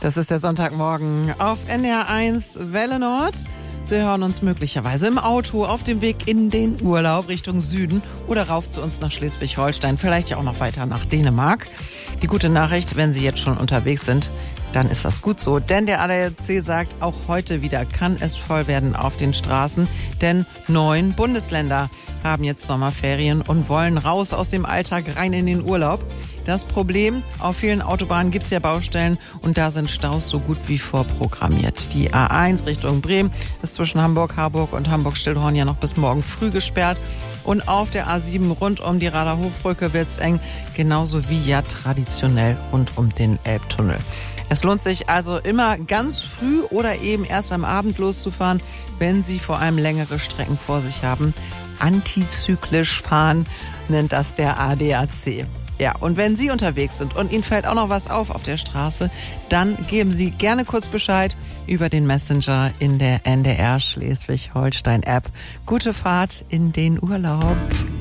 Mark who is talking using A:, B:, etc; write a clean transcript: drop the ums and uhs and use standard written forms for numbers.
A: Das ist der Sonntagmorgen auf NDR1 Welle Nord. Sie hören uns möglicherweise im Auto auf dem Weg in den Urlaub Richtung Süden oder rauf zu uns nach Schleswig-Holstein, vielleicht ja auch noch weiter nach Dänemark. Die gute Nachricht, wenn Sie jetzt schon unterwegs sind, dann ist das gut so, denn der ADAC sagt, auch heute wieder kann es voll werden auf den Straßen, denn 9 Bundesländer haben jetzt Sommerferien und wollen raus aus dem Alltag rein in den Urlaub. Das Problem, auf vielen Autobahnen gibt es ja Baustellen und da sind Staus so gut wie vorprogrammiert. Die A1 Richtung Bremen ist zwischen Hamburg-Harburg und Hamburg-Stillhorn ja noch bis morgen früh gesperrt. Und auf der A7 rund um die Rader Hochbrücke wird's eng, genauso wie ja traditionell rund um den Elbtunnel. Es lohnt sich also immer ganz früh oder eben erst am Abend loszufahren, wenn Sie vor allem längere Strecken vor sich haben. Antizyklisch fahren nennt das der ADAC. Ja, und wenn Sie unterwegs sind und Ihnen fällt auch noch was auf der Straße, dann geben Sie gerne kurz Bescheid über den Messenger in der NDR Schleswig-Holstein-App. Gute Fahrt in den Urlaub.